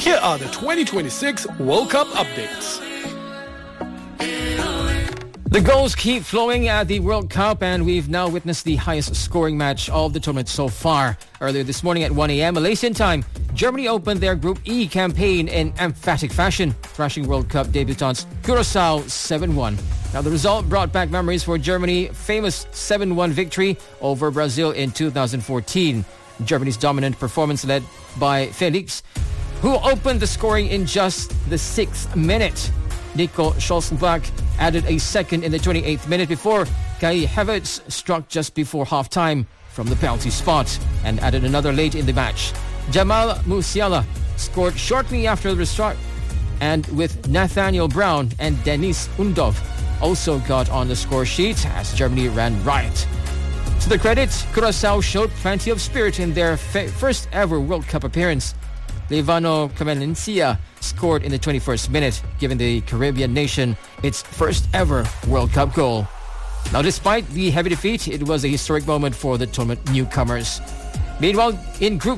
Here are the 2026 World Cup updates. The goals keep flowing at the World Cup, and we've now witnessed the highest scoring match of the tournament so far. Earlier this morning at 1 a.m. Malaysian time, Germany opened their Group E campaign in emphatic fashion, thrashing World Cup debutants Curaçao 7-1. Now, the result brought back memories for Germany's famous 7-1 victory over Brazil in 2014. Germany's dominant performance led by Felix, who opened the scoring in just the 6th minute. Nico Schlossenbach added a second in the 28th minute before Kai Havertz struck just before halftime from the penalty spot and added another late in the match. Jamal Musiala scored shortly after the restart, and with Nathaniel Brown and Denis Undov also got on the score sheet as Germany ran riot. To the credit, Curaçao showed plenty of spirit in their first ever World Cup appearance. Levano Camalencia scored in the 21st minute, giving the Caribbean nation its first ever World Cup goal. Now, despite the heavy defeat, it was a historic moment for the tournament newcomers. Meanwhile, in Group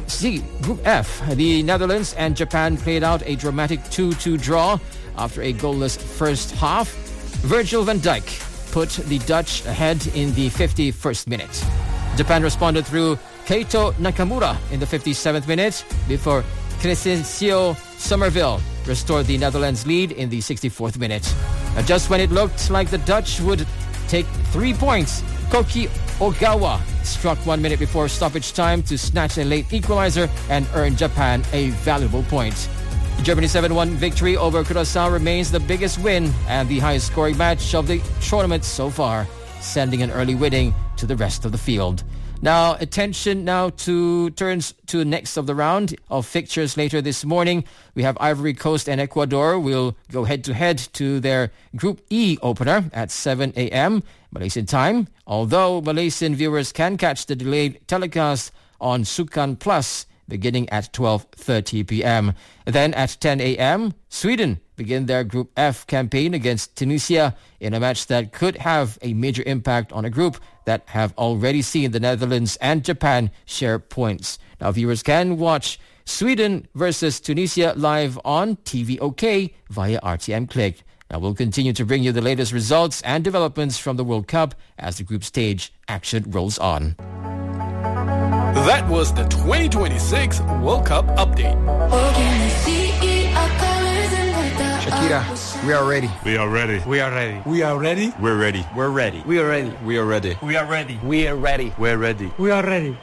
F, the Netherlands and Japan played out a dramatic 2-2 draw after a goalless first half. Virgil van Dijk put the Dutch ahead in the 51st minute. Japan responded through Keito Nakamura in the 57th minute before Crescencio Somerville restored the Netherlands' lead in the 64th minute. Just when it looked like the Dutch would take 3 points, Koki Ogawa struck 1 minute before stoppage time to snatch a late equalizer and earn Japan a valuable point. The Germany 7-1 victory over Curaçao remains the biggest win and the highest scoring match of the tournament so far, sending an early winning to the rest of the field. Now, attention now turns to the next of the round of fixtures later this morning. We have Ivory Coast and Ecuador will go head-to-head to their Group E opener at 7 a.m. Malaysian time, although Malaysian viewers can catch the delayed telecast on Sukan Plus beginning at 12:30 p.m. Then at 10 a.m., Sweden begin their Group F campaign against Tunisia in a match that could have a major impact on a group that have already seen the Netherlands and Japan share points. Now, viewers can watch Sweden versus Tunisia live on TVOK via RTM Click. Now, we'll continue to bring you the latest results and developments from the World Cup as the group stage action rolls on. That was the 2026 World Cup update. Shakira, we are ready. We are ready. We are ready. We are ready. We're ready. We're ready. We are ready. We are ready. We are ready. We are ready. We're ready. We are ready.